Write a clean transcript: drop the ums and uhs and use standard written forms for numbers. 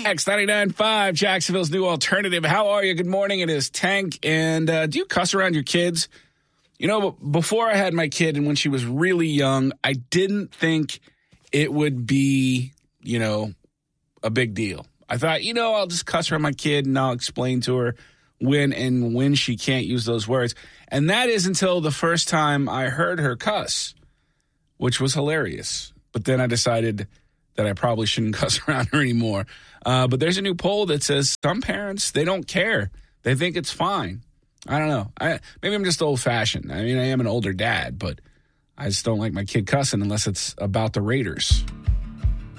X99.5, Jacksonville's new alternative. How are you? Good morning. It is Tank. And do you cuss around your kids? You know, before I had my kid and when she was really young, I didn't think it would be, a big deal. I thought, I'll just cuss around my kid and I'll explain to her when she can't use those words. And that is until the first time I heard her cuss, which was hilarious. But then I decided that I probably shouldn't cuss around her anymore. But there's a new poll that says some parents, they don't care. They think it's fine. I don't know. Maybe I'm just old-fashioned. I mean, I am an older dad, but I just don't like my kid cussing unless it's about the Raiders.